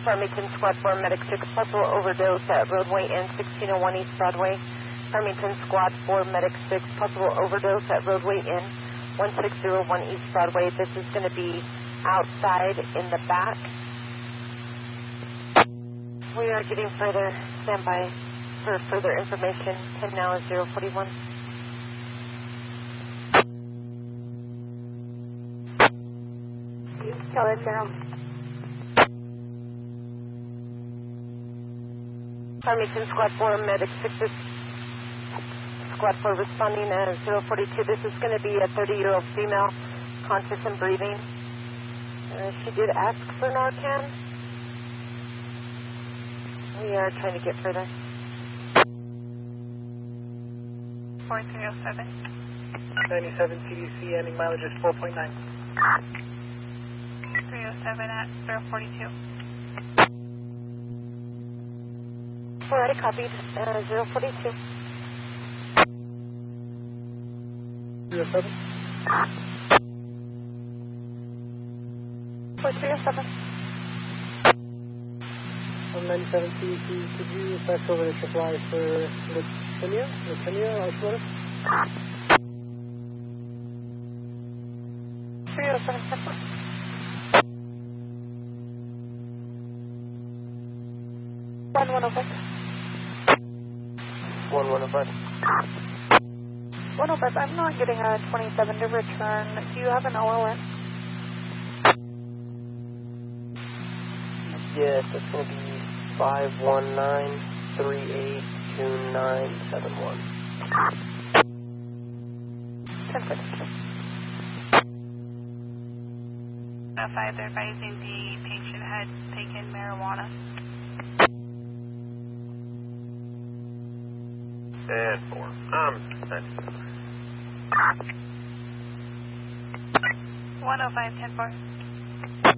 Farmington Squad 4, Medic 6, possible overdose at roadway N 1601 East Broadway. Farmington Squad 4, Medic 6, possible overdose at roadway N 1601 East Broadway. This is going to be outside in the back. We are getting further. Stand by for further information. 10 now is 041. Keller 0. Farmington Squad 4, Medic 6 is Squad 4 responding at 042. This is going to be a 30-year-old female, conscious and breathing. She did ask for Narcan. We are trying to get further. 4307. 97 CDC, ending mileage is 4.9. 307 at 042. Already copied, 042. 307. 4307. 197 CDC, could you pass over the supply for Latinia, Ashwater? 307. 1105. 1105. 105, I'm not getting a 27 to return. Do you have an OLN? Yes, it's going to be 519382971. 5, they're advising the patient had taken marijuana. And 4. 105, 10-4.